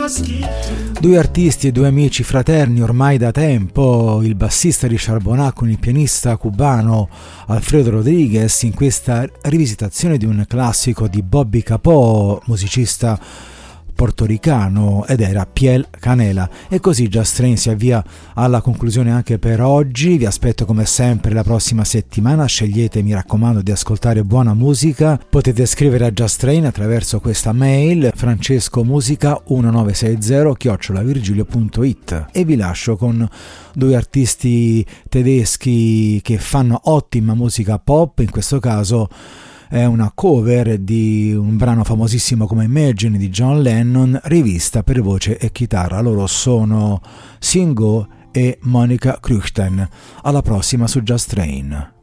Due artisti e due amici fraterni ormai da tempo, il bassista Richard Bonac con il pianista cubano Alfredo Rodriguez, in questa rivisitazione di un classico di Bobby Capó, musicista portoricano, ed era Piel Canela. E così Just Train si avvia alla conclusione anche per oggi. Vi aspetto come sempre la prossima settimana. Scegliete, mi raccomando, di ascoltare buona musica. Potete scrivere a Just Train attraverso questa mail francescomusica1960@virgilio.it, e vi lascio con due artisti tedeschi che fanno ottima musica pop. In questo caso è una cover di un brano famosissimo come Imagine di John Lennon, rivista per voce e chitarra. Loro sono Singo e Monica Krüchten. Alla prossima su Just Train.